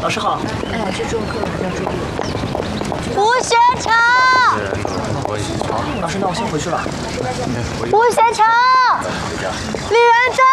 老师好。 哎，老师做课要注意。 吴学成， 老师，那我先回去了。 吴学成，李元璋。